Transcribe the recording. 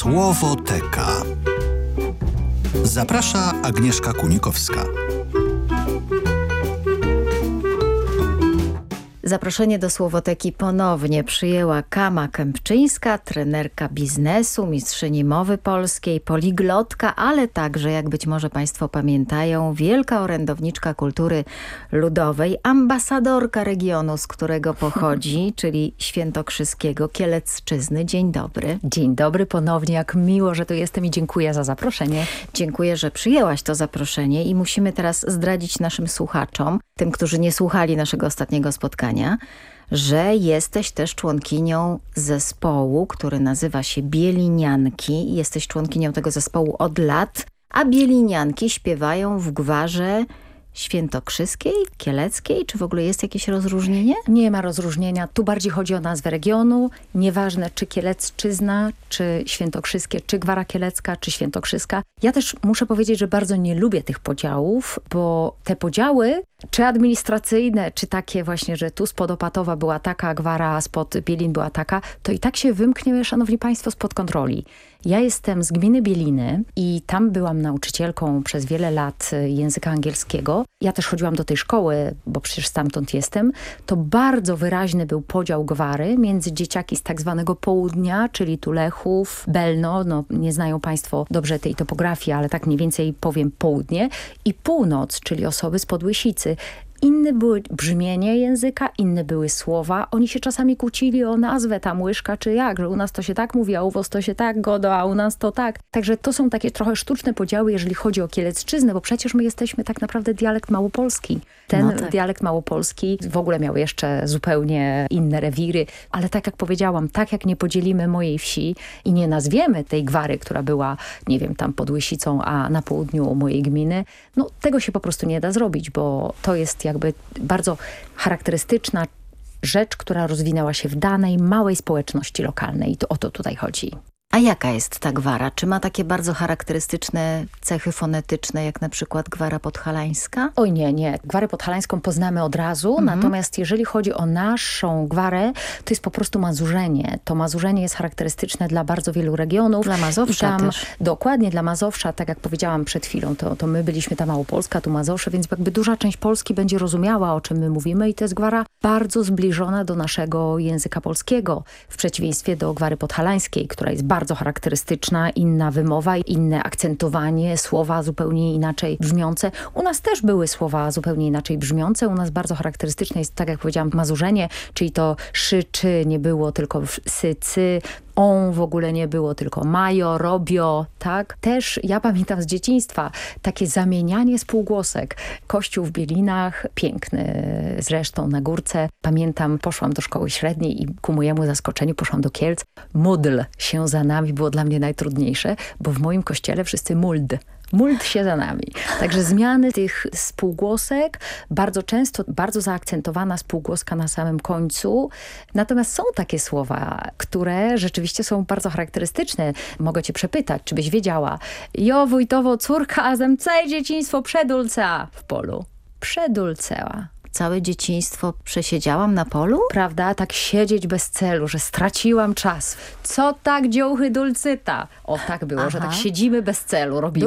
Słowoteka. Zaprasza Agnieszka Kunikowska. Zaproszenie do Słowoteki ponownie przyjęła Kama Kępczyńska, trenerka biznesu, mistrzyni mowy polskiej, poliglotka, ale także, jak być może Państwo pamiętają, wielka orędowniczka kultury ludowej, ambasadorka regionu, z którego pochodzi, czyli świętokrzyskiego, Kielecczyzny. Dzień dobry. Dzień dobry ponownie, jak miło, że tu jestem i dziękuję za zaproszenie. Dziękuję, że przyjęłaś to zaproszenie i musimy teraz zdradzić naszym słuchaczom, tym, którzy nie słuchali naszego ostatniego spotkania, że jesteś też członkinią zespołu, który nazywa się Bielinianki. Jesteś członkinią tego zespołu od lat, a Bielinianki śpiewają w gwarze świętokrzyskiej, kieleckiej? Czy w ogóle jest jakieś rozróżnienie? Nie ma rozróżnienia. Tu bardziej chodzi o nazwę regionu. Nieważne, czy Kielecczyzna, czy świętokrzyskie, czy gwara kielecka, czy świętokrzyska. Ja też muszę powiedzieć, że bardzo nie lubię tych podziałów, bo te podziały, czy administracyjne, czy takie właśnie, że tu spod Opatowa była taka gwara, a spod Bielin była taka, to i tak się wymknie, szanowni państwo, spod kontroli. Ja jestem z gminy Bieliny i tam byłam nauczycielką przez wiele lat języka angielskiego. Ja też chodziłam do tej szkoły, bo przecież stamtąd jestem. To bardzo wyraźny był podział gwary między dzieciaki z tak zwanego południa, czyli tu Lechów, Belno, no nie znają państwo dobrze tej topografii, ale tak mniej więcej powiem południe, i północ, czyli osoby spod Łysicy. Inne były brzmienie języka, inne były słowa. Oni się czasami kłócili o nazwę tam łyżka czy jak, że u nas to się tak mówi, a u was to się tak godo, a u nas to tak. Także to są takie trochę sztuczne podziały, jeżeli chodzi o Kielecczyznę, bo przecież my jesteśmy tak naprawdę dialekt małopolski. Ten dialekt małopolski w ogóle miał jeszcze zupełnie inne rewiry, ale tak jak powiedziałam, tak jak nie podzielimy mojej wsi i nie nazwiemy tej gwary, która była, nie wiem, tam pod Łysicą, a na południu mojej gminy, no tego się po prostu nie da zrobić, bo to jest jakby bardzo charakterystyczna rzecz, która rozwinęła się w danej małej społeczności lokalnej i to o to tutaj chodzi. A jaka jest ta gwara? Czy ma takie bardzo charakterystyczne cechy fonetyczne, jak na przykład gwara podhalańska? Oj nie. Gwarę podhalańską poznamy od razu, natomiast jeżeli chodzi o naszą gwarę, to jest po prostu mazurzenie. To mazurzenie jest charakterystyczne dla bardzo wielu regionów. Dla Mazowsza też. Dokładnie, dla Mazowsza, tak jak powiedziałam przed chwilą, to my byliśmy ta Małopolska, tu Mazowsze, więc jakby duża część Polski będzie rozumiała, o czym my mówimy, i to jest gwara bardzo zbliżona do naszego języka polskiego, w przeciwieństwie do gwary podhalańskiej, która jest bardzo charakterystyczna, inna wymowa, inne akcentowanie, słowa zupełnie inaczej brzmiące. U nas też były słowa zupełnie inaczej brzmiące. U nas bardzo charakterystyczne jest, tak jak powiedziałam, mazurzenie, czyli to szy, czy nie było tylko sy, cy, on w ogóle nie było, tylko majo, robio, tak? Też ja pamiętam z dzieciństwa takie zamienianie spółgłosek. Kościół w Bielinach, piękny zresztą, na górce. Pamiętam, poszłam do szkoły średniej i ku mojemu zaskoczeniu poszłam do Kielc. Módl się za nami było dla mnie najtrudniejsze, bo w moim kościele wszyscy Muld się za nami. Także zmiany tych spółgłosek, bardzo często bardzo zaakcentowana spółgłoska na samym końcu. Natomiast są takie słowa, które rzeczywiście są bardzo charakterystyczne. Mogę cię przepytać, czy byś wiedziała: jo wójtowo córka, a zemce dzieciństwo przedulca w polu. Przedulceła. Całe dzieciństwo przesiedziałam na polu? Prawda? Tak siedzieć bez celu, że straciłam czas. Co tak dziołchy dulcyta? O, tak było, że tak siedzimy bez celu, robimy.